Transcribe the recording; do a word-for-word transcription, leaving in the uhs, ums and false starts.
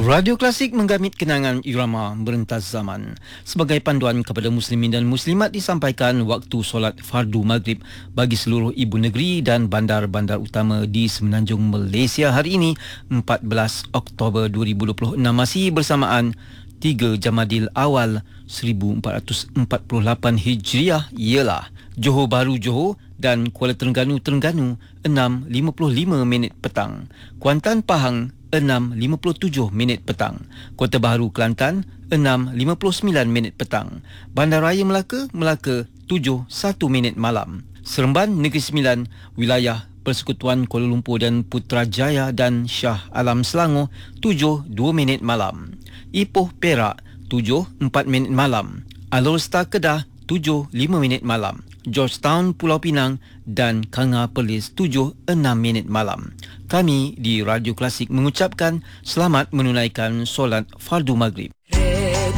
Radio Klasik menggamit kenangan irama merentas zaman. Sebagai panduan kepada muslimin dan muslimat disampaikan waktu solat fardu maghrib bagi seluruh ibu negeri dan bandar-bandar utama di Semenanjung Malaysia hari ini empat belas Oktober dua ribu dua puluh enam masih bersamaan tiga Jamadil Awal seribu empat ratus empat puluh lapan Hijriah ialah Johor Bahru Johor dan Kuala Terengganu Terengganu enam lima puluh lima minit petang, Kuantan Pahang enam lima puluh tujuh minit petang, Kota Baharu Kelantan enam lima puluh sembilan minit petang, Bandaraya Melaka Melaka tujuh satu minit malam, Seremban Negeri Sembilan wilayah Persekutuan Kuala Lumpur dan Putrajaya dan Shah Alam Selangor tujuh dua minit malam, Ipoh Perak tujuh empat minit malam, Alor Star Kedah tujuh lima minit malam, Georgetown Pulau Pinang dan Kanga Perlis tujuh enam minit malam. Kami di Radio Klasik mengucapkan selamat menunaikan solat fardu maghrib.